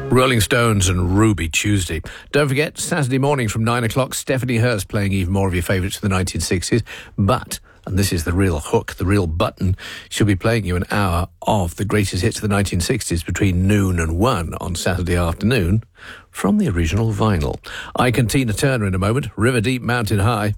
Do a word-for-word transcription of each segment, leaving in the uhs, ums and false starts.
Rolling Stones and Ruby Tuesday. Don't forget, Saturday morning from nine o'clock, Stephanie Hurst playing even more of your favourites of the nineteen sixties. But, and this is the real hook, the real button, she'll be playing you an hour of the greatest hits of the nineteen sixties between noon and one on Saturday afternoon from the original vinyl. I can Tina Turner in a moment. River Deep, Mountain High.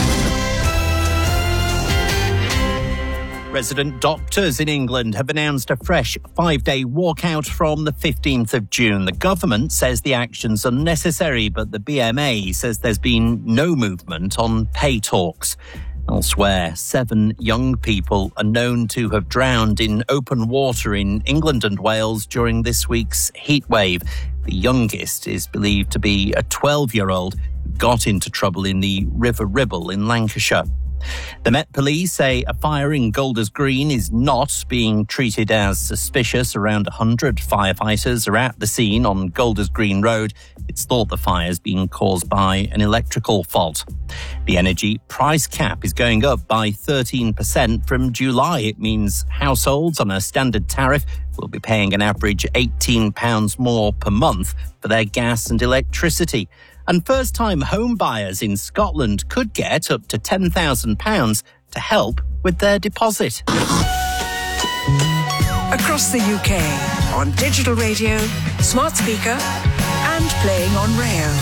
Resident doctors in England have announced a fresh five-day walkout from the fifteenth of June. The government says the action's unnecessary, but the B M A says there's been no movement on pay talks. Elsewhere, seven young people are known to have drowned in open water in England and Wales during this week's heatwave. The youngest is believed to be a twelve-year-old who got into trouble in the River Ribble in Lancashire. The Met Police say a fire in Golders Green is not being treated as suspicious. Around one hundred firefighters are at the scene on Golders Green Road. It's thought the fire's been caused by an electrical fault. The energy price cap is going up by thirteen percent from July. It means households on a standard tariff will be paying an average eighteen pounds more per month for their gas and electricity. And first-time home buyers in Scotland could get up to ten thousand pounds to help with their deposit. Across the U K, on digital radio, smart speaker, and playing on rail.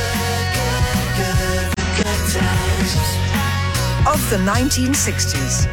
Of the nineteen sixties.